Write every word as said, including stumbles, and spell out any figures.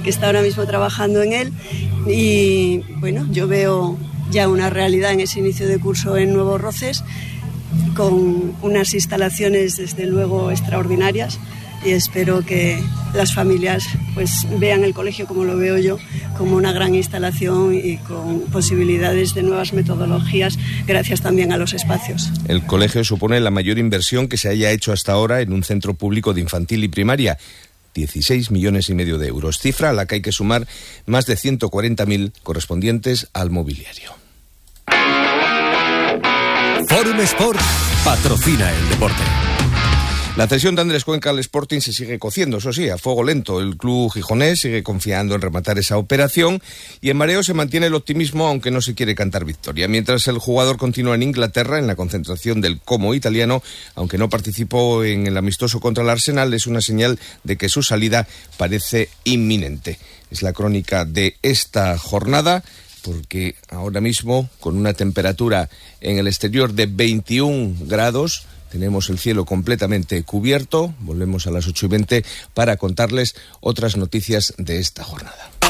que está ahora mismo trabajando en él, y bueno, yo veo ya una realidad en ese inicio de curso en Nuevos Roces, con unas instalaciones desde luego extraordinarias, y espero que las familias pues vean el colegio como lo veo yo, como una gran instalación y con posibilidades de nuevas metodologías, gracias también a los espacios. El colegio supone la mayor inversión que se haya hecho hasta ahora en un centro público de infantil y primaria, dieciséis millones y medio de euros, cifra a la que hay que sumar más de ciento cuarenta mil correspondientes al mobiliario. Forum Sport patrocina el deporte. La cesión de Andrés Cuenca al Sporting se sigue cociendo, eso sí, a fuego lento. El club gijonés sigue confiando en rematar esa operación y en mareo se mantiene el optimismo, aunque no se quiere cantar victoria. Mientras el jugador continúa en Inglaterra, en la concentración del Como italiano, aunque no participó en el amistoso contra el Arsenal, es una señal de que su salida parece inminente. Es la crónica de esta jornada, porque ahora mismo, con una temperatura en el exterior de veintiún grados, tenemos el cielo completamente cubierto. Volvemos a las ocho y veinte para contarles otras noticias de esta jornada.